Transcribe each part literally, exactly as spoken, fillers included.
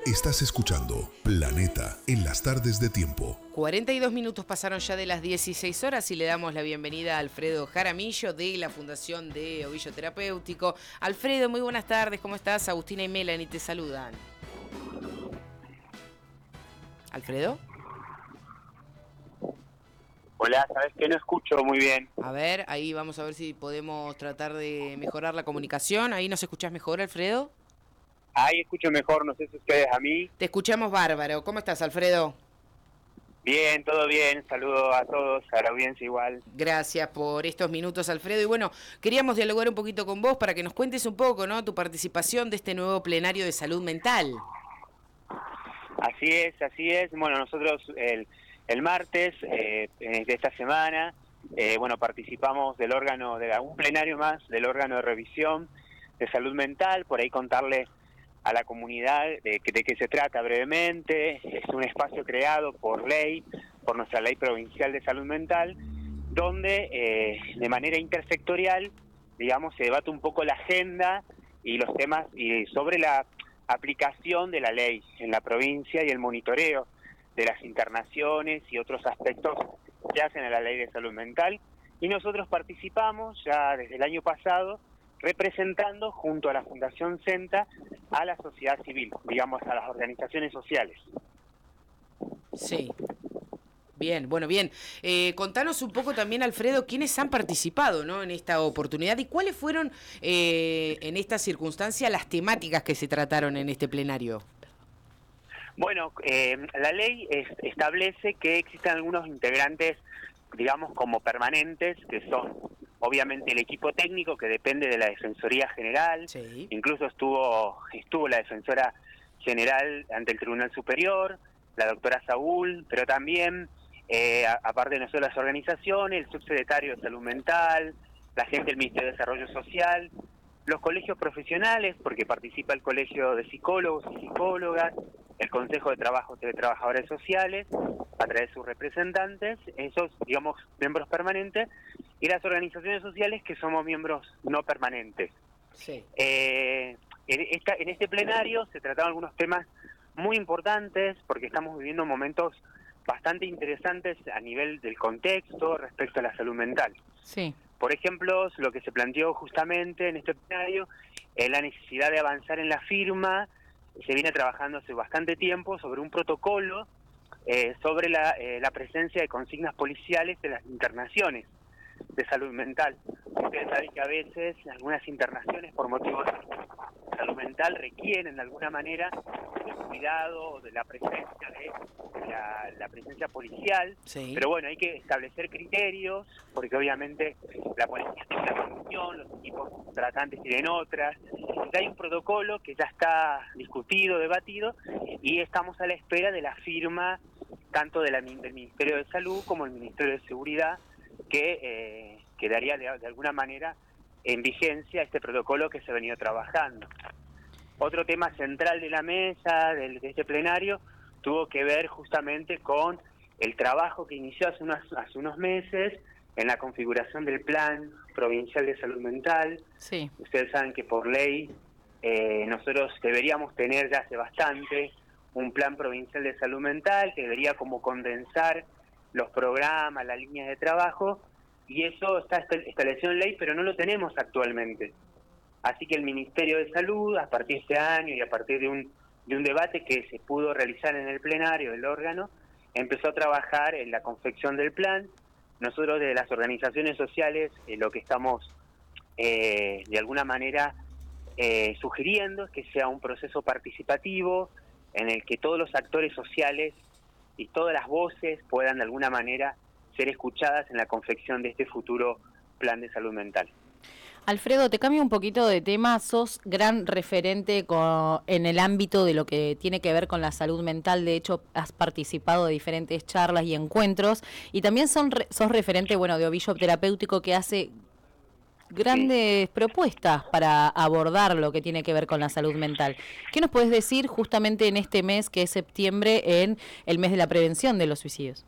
Estás escuchando Planeta en las tardes de Tiempo. cuarenta y dos minutos pasaron ya de las dieciséis horas y le damos la bienvenida a Alfredo Jaramillo de la Fundación de Ovillo Terapéutico. Alfredo, muy buenas tardes, ¿cómo estás? Agustina y Melanie te saludan. ¿Alfredo? Hola, ¿sabes qué? No escucho muy bien. A ver, ahí vamos a ver si podemos tratar de mejorar la comunicación. ¿Ahí nos escuchás mejor, Alfredo? Ahí escucho mejor, no sé si ustedes a mí. Te escuchamos bárbaro. ¿Cómo estás, Alfredo? Bien, todo bien. Saludo a todos, a la audiencia igual. Gracias por estos minutos, Alfredo. Y bueno, queríamos dialogar un poquito con vos para que nos cuentes un poco, ¿no? Tu participación de este nuevo plenario de salud mental. Así es, así es. Bueno, nosotros el, el martes eh, de esta semana, eh, bueno, participamos del órgano, de la, un plenario más del órgano de revisión de salud mental. Por ahí contarle a la comunidad de, de qué se trata brevemente. Es un espacio creado por ley, por nuestra ley provincial de salud mental, donde eh, de manera intersectorial, digamos, se debate un poco la agenda y los temas y sobre la aplicación de la ley en la provincia y el monitoreo de las internaciones y otros aspectos que hacen a la ley de salud mental. Y nosotros participamos ya desde el año pasado representando junto a la Fundación Senta a la sociedad civil, digamos a las organizaciones sociales. Sí. Bien, bueno, bien. Eh, contanos un poco también, Alfredo, quiénes han participado, ¿no?, en esta oportunidad y cuáles fueron eh, en esta circunstancia las temáticas que se trataron en este plenario. Bueno, eh, la ley es, establece que existen algunos integrantes, digamos, como permanentes, que son obviamente el equipo técnico que depende de la Defensoría General. Sí. Incluso estuvo estuvo la Defensora General ante el Tribunal Superior, la doctora Saúl, pero también, eh, a, aparte de nosotros las organizaciones, el subsecretario de Salud Mental, la gente del Ministerio de Desarrollo Social, los colegios profesionales, porque participa el Colegio de Psicólogos y Psicólogas, el Consejo de Trabajo de Trabajadores Sociales, a través de sus representantes, esos, digamos, miembros permanentes, y las organizaciones sociales que somos miembros no permanentes. Sí. Eh, en, esta, en este plenario se trataron algunos temas muy importantes, porque estamos viviendo momentos bastante interesantes a nivel del contexto respecto a la salud mental. Sí. Por ejemplo, lo que se planteó justamente en este plenario es la necesidad de avanzar en la firma. Se viene trabajando hace bastante tiempo sobre un protocolo eh, sobre la, eh, la presencia de consignas policiales en las internaciones de salud mental. Ustedes saben que a veces algunas internaciones por motivos de salud mental requieren de alguna manera del cuidado, de la presencia de la, la presencia policial. Sí. Pero bueno, hay que establecer criterios, porque obviamente la policía tiene una condición, los equipos tratantes tienen otras. Hay un protocolo que ya está discutido, debatido, y estamos a la espera de la firma tanto de la, del Ministerio de Salud como del Ministerio de Seguridad, que eh, quedaría de, de alguna manera en vigencia este protocolo que se ha venido trabajando. Otro tema central de la mesa, del, de este plenario, tuvo que ver justamente con el trabajo que inició hace unos, hace unos meses en la configuración del Plan Provincial de Salud Mental. Sí. Ustedes saben que por ley eh, nosotros deberíamos tener ya hace bastante un Plan Provincial de Salud Mental que debería como condensar los programas, las líneas de trabajo, y eso está establecido en ley, pero no lo tenemos actualmente. Así que el Ministerio de Salud, a partir de este año y a partir de un, de un debate que se pudo realizar en el plenario del órgano, empezó a trabajar en la confección del plan. Nosotros de las organizaciones sociales eh, lo que estamos eh, de alguna manera eh, sugiriendo es que sea un proceso participativo en el que todos los actores sociales y todas las voces puedan de alguna manera ser escuchadas en la confección de este futuro plan de salud mental. Alfredo, te cambio un poquito de tema, sos gran referente con, en el ámbito de lo que tiene que ver con la salud mental, de hecho has participado de diferentes charlas y encuentros, y también son, sos referente, bueno, de Ovillo Terapéutico, que hace grandes sí. propuestas para abordar lo que tiene que ver con la salud mental. ¿Qué nos puedes decir justamente en este mes, que es septiembre, en el mes de la prevención de los suicidios?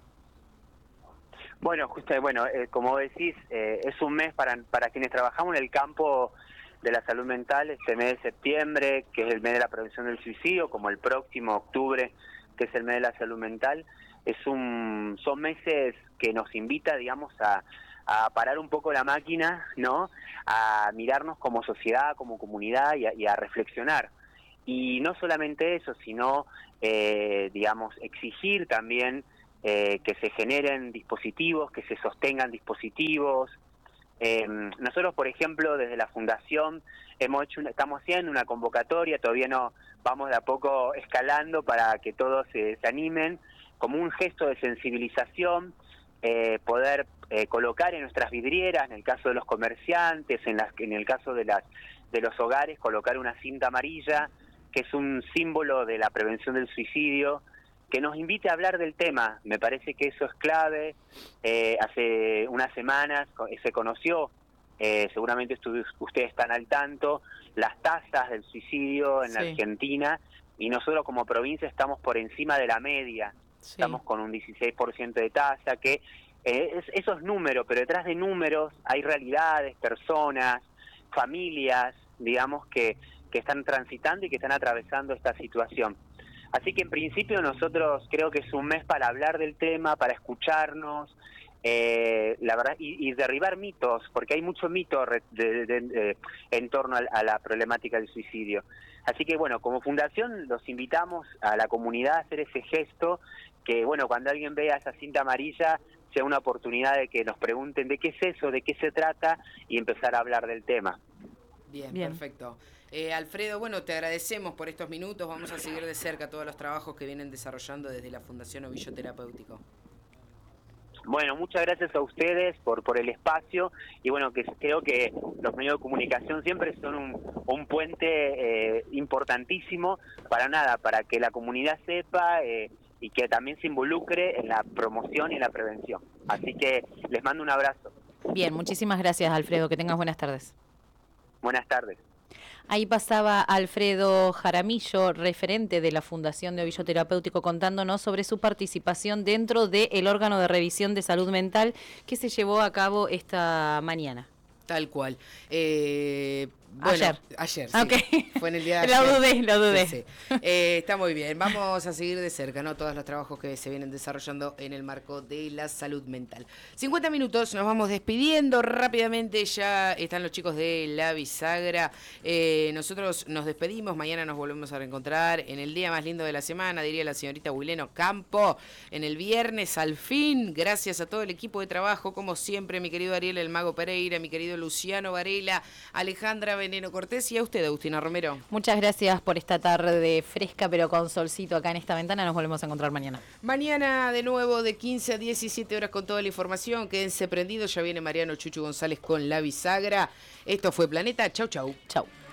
Bueno, justo, bueno, eh, como decís, eh, es un mes para para quienes trabajamos en el campo de la salud mental, este mes de septiembre, que es el mes de la prevención del suicidio, como el próximo octubre, que es el mes de la salud mental, es un son meses que nos invita, digamos, a, a parar un poco la máquina, ¿no? A mirarnos como sociedad, como comunidad y a, y a reflexionar. Y no solamente eso, sino, eh, digamos, exigir también eh, que se generen dispositivos, que se sostengan dispositivos. Eh, nosotros, por ejemplo, desde la Fundación hemos hecho una, estamos haciendo una convocatoria, todavía no vamos de a poco escalando para que todos se, se animen, como un gesto de sensibilización, eh, poder eh, colocar en nuestras vidrieras, en el caso de los comerciantes, en, las, en el caso de, las, de los hogares, colocar una cinta amarilla, que es un símbolo de la prevención del suicidio, que nos invite a hablar del tema. Me parece que eso es clave. Eh, hace unas semanas se conoció, eh, seguramente ustedes están al tanto, las tasas del suicidio en sí. la Argentina, y nosotros como provincia estamos por encima de la media, sí. estamos con un dieciséis por ciento de tasa, que eh, es, eso es número, pero detrás de números hay realidades, personas, familias, digamos, que, que están transitando y que están atravesando esta situación. Así que en principio nosotros creo que es un mes para hablar del tema, para escucharnos, eh, la verdad, y, y derribar mitos, porque hay mucho mito de, de, de, de, en torno a, a la problemática del suicidio. Así que bueno, como fundación los invitamos a la comunidad a hacer ese gesto, que bueno, cuando alguien vea esa cinta amarilla sea una oportunidad de que nos pregunten de qué es eso, de qué se trata y empezar a hablar del tema. Bien, Bien. perfecto. Eh, Alfredo, bueno, te agradecemos por estos minutos. Vamos a seguir de cerca todos los trabajos que vienen desarrollando desde la Fundación Ovillo Terapéutico. Bueno, muchas gracias a ustedes por por el espacio y bueno, que creo que los medios de comunicación siempre son un, un puente eh, importantísimo para nada, para que la comunidad sepa eh, y que también se involucre en la promoción y en la prevención. Así que les mando un abrazo. Bien, muchísimas gracias, Alfredo. Que tengas buenas tardes. Buenas tardes. Ahí pasaba Alfredo Jaramillo, referente de la Fundación de Ovillo Terapéutico, contándonos sobre su participación dentro del órgano de revisión de salud mental que se llevó a cabo esta mañana. Tal cual. Eh, bueno, ayer. Ayer, sí. Okay. Fue en el día de lo ayer. dudé, lo dudé. Sí, sí. Eh, está muy bien. Vamos a seguir de cerca, ¿no? Todos los trabajos que se vienen desarrollando en el marco de la salud mental. cincuenta minutos, nos vamos despidiendo rápidamente. Ya están los chicos de La Bisagra. Eh, nosotros nos despedimos. Mañana nos volvemos a reencontrar en el día más lindo de la semana, diría la señorita Wileno Campo. En el viernes, al fin. Gracias a todo el equipo de trabajo, como siempre, mi querido Ariel El Mago Pereira, mi querido Luciano Varela, Alejandra Veneno Cortés y a usted, Agustina Romero. Muchas gracias por esta tarde fresca pero con solcito acá en esta ventana. Nos volvemos a encontrar mañana. Mañana de nuevo de quince a diecisiete horas con toda la información. Quédense prendidos, ya viene Mariano Chuchu González con La Bisagra. Esto fue Planeta. Chau, chau. Chau.